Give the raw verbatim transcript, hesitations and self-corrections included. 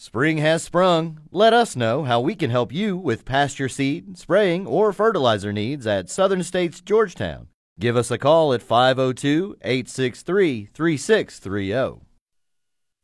Spring has sprung. Let us know how we can help you with pasture seed, spraying, or fertilizer needs at Southern States Georgetown. Give us a call at five oh two, eight six three, three six three oh.